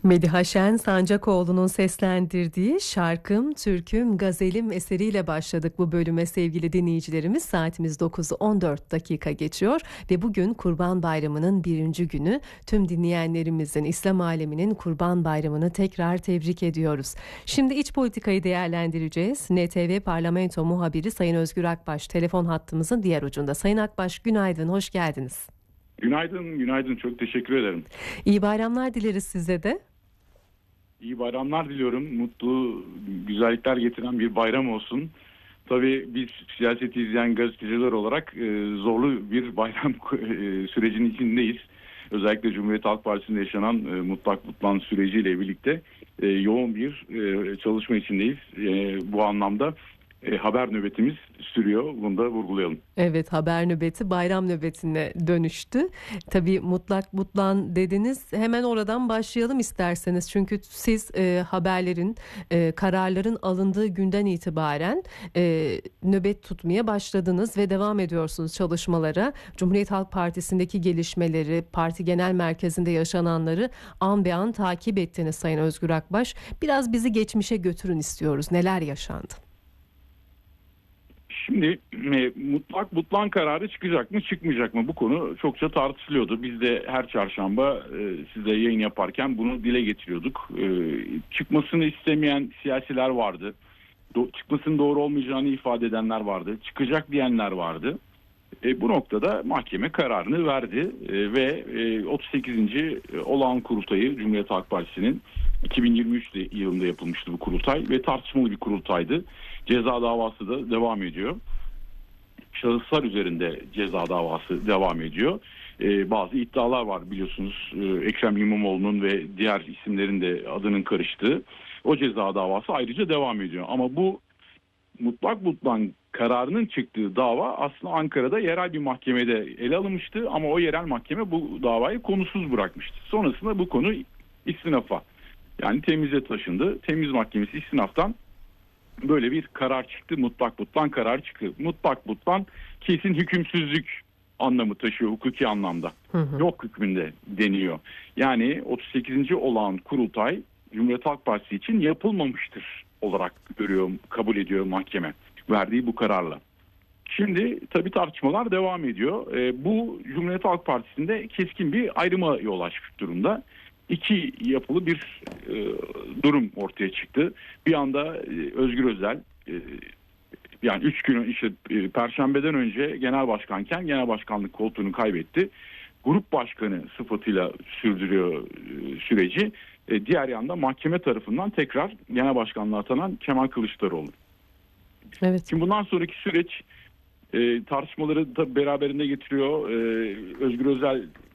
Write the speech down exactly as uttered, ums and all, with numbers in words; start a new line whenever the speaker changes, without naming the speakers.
Mediha Şen Sancakoğlu'nun seslendirdiği Şarkım, Türküm, Gazelim eseriyle başladık bu bölüme sevgili dinleyicilerimiz. Saatimiz dokuzu on dört dakika geçiyor ve bugün Kurban Bayramı'nın birinci günü. Tüm dinleyenlerimizin, İslam aleminin Kurban Bayramı'nı tekrar tebrik ediyoruz. Şimdi iç politikayı değerlendireceğiz. N T V Parlamento muhabiri Sayın Özgür Akbaş telefon hattımızın diğer ucunda. Sayın Akbaş, günaydın, hoş geldiniz.
Günaydın, günaydın. Çok teşekkür ederim.
İyi bayramlar dileriz size de.
İyi bayramlar diliyorum. Mutlu, güzellikler getiren bir bayram olsun. Tabii biz siyaseti izleyen gazeteciler olarak e, zorlu bir bayram e, sürecinin içindeyiz. Özellikle Cumhuriyet Halk Partisi'nde yaşanan e, mutlak mutlan süreciyle birlikte e, yoğun bir e, çalışma içindeyiz. E, bu anlamda e, haber nöbetimiz sürüyor. Bunu da vurgulayalım.
Evet, haber nöbeti bayram nöbetine dönüştü. Tabii mutlak mutlan dediniz. Hemen oradan başlayalım isterseniz. Çünkü siz e, haberlerin, e, kararların alındığı günden itibaren e, nöbet tutmaya başladınız ve devam ediyorsunuz çalışmalara. Cumhuriyet Halk Partisi'ndeki gelişmeleri, parti genel merkezinde yaşananları an be an takip ettiniz Sayın Özgür Akbaş. Biraz bizi geçmişe götürün istiyoruz. Neler yaşandı?
Şimdi e, mutlak mutlan kararı çıkacak mı çıkmayacak mı, bu konu çokça tartışılıyordu. Biz de her çarşamba e, size yayın yaparken bunu dile getiriyorduk. E, çıkmasını istemeyen siyasiler vardı. Do- çıkmasının doğru olmayacağını ifade edenler vardı. Çıkacak diyenler vardı. E, bu noktada mahkeme kararını verdi e, ve e, otuz sekizinci olağan kurultayı Cumhuriyet Halk Partisi'nin iki bin yirmi üç yılında yapılmıştı bu kurultay ve tartışmalı bir kurultaydı. Ceza davası da devam ediyor. Şahıslar üzerinde ceza davası devam ediyor. Ee, bazı iddialar var biliyorsunuz. Ee, Ekrem İmamoğlu'nun ve diğer isimlerin de adının karıştığı o ceza davası ayrıca devam ediyor. Ama bu mutlak mutlan kararının çıktığı dava aslında Ankara'da yerel bir mahkemede ele alınmıştı ama o yerel mahkeme bu davayı konusuz bırakmıştı. Sonrasında bu konu istinafa, yani temize taşındı. Temiz Mahkemesi istinaftan böyle bir karar çıktı. Mutlak mutlan karar çıktı. Mutlak mutlan kesin hükümsüzlük anlamı taşıyor hukuki anlamda. Hı hı. Yok hükmünde deniyor. Yani otuz sekizinci olağan kurultay Cumhuriyet Halk Partisi için yapılmamıştır olarak görüyor, kabul ediyor mahkeme verdiği bu kararla. Şimdi tabii tartışmalar devam ediyor. E, bu Cumhuriyet Halk Partisi'nde keskin bir ayrıma yol açmış durumda. İki yapılı bir e, durum ortaya çıktı. Bir anda e, Özgür Özel e, yani üç gün işte e, Perşembeden önce genel başkanken genel başkanlık koltuğunu kaybetti. Grup başkanı sıfatıyla sürdürüyor e, süreci. E, diğer yanda mahkeme tarafından tekrar genel başkanlığa atanan Kemal Kılıçdaroğlu.
Evet.
Şimdi bundan sonraki süreç e, tartışmaları da beraberinde getiriyor. E, Özgür Özel